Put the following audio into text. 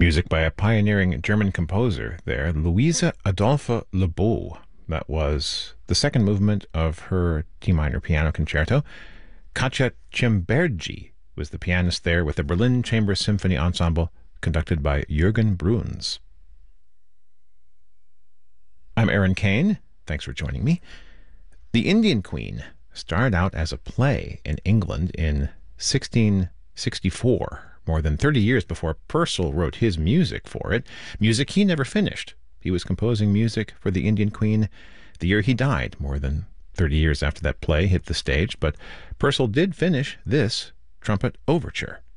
Music by a pioneering German composer there, Louise Adolphe Lebeau. That was the second movement of her D minor piano concerto. Katja Cimbergi was the pianist there with the Berlin Chamber Symphony Ensemble, conducted by Jürgen Bruns. I'm Aaron Kane. Thanks for joining me. The Indian Queen started out as a play in England in 1664, more than 30 years before Purcell wrote his music for it, music he never finished. He was composing music for the Indian Queen the year he died, more than 30 years after that play hit the stage, but Purcell did finish this trumpet overture.